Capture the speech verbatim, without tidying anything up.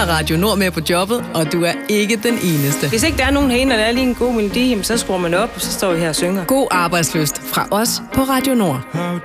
har Radio Nord med på jobbet, og du er ikke den eneste. Hvis ikke der er nogen herinde, og der er lige en god melodi, så skruer man op, og så står vi her og synger. God arbejdslyst fra os på Radio Nord.